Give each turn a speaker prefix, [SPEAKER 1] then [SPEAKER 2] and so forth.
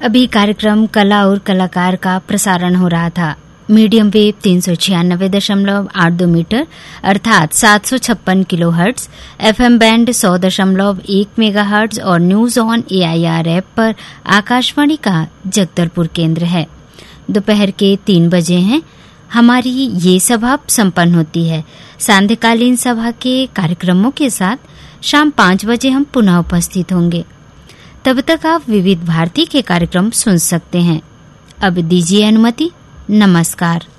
[SPEAKER 1] अभी कार्यक्रम कला और कलाकार का प्रसारण हो रहा था। मीडियम वेव 396.82 मीटर अर्थात 756 किलोहर्ट्ज, एफएम बैंड 100.1 मेगाहर्ट्ज और न्यूज ऑन AIR ऐप पर आकाशवाणी का जगदलपुर केंद्र है। दोपहर के 3 बजे हैं। हमारी ये सभा संपन्न होती है। सांध्यकालीन सभा के कार्यक्रमों के साथ शाम 5 बजे हम पुनः उपस्थित होंगे। तब तक आप विविध भारती के कार्यक्रम सुन सकते हैं। अब दीजिए अनुमति। नमस्कार।